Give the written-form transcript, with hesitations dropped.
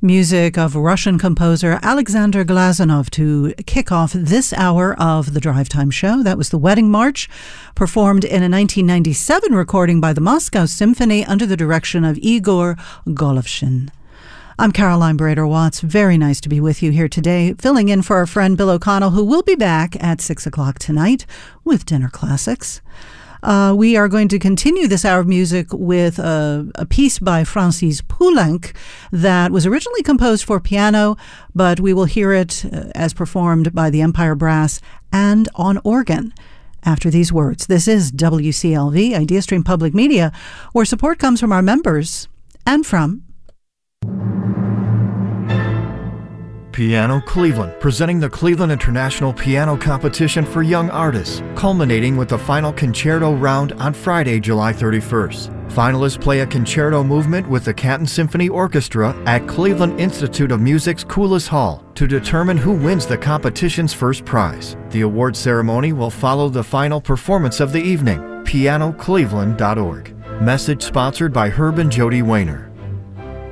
Music of Russian composer Alexander Glazunov to kick off this hour of the Drive Time Show. That was the Wedding March, performed in a 1997 recording by the Moscow Symphony under the direction of Igor Golovshin. I'm Caroline Brader-Watts. Very nice to be with you here today, filling in for our friend Bill O'Connell, who will be back at 6 o'clock tonight with Dinner Classics. We are going to continue this hour of music with a piece by Francis Poulenc that was originally composed for piano, but we will hear it as performed by the Empire Brass and on organ. After these words, this is WCLV, IdeaStream Public Media, where support comes from our members and from Piano Cleveland, presenting the Cleveland International Piano Competition for Young Artists, culminating with the final concerto round on Friday, July 31st. Finalists play a concerto movement with the Canton Symphony Orchestra at Cleveland Institute of Music's Coulis Hall to determine who wins the competition's first prize. The award ceremony will follow the final performance of the evening. PianoCleveland.org. Message sponsored by Herb and Jody Wayner.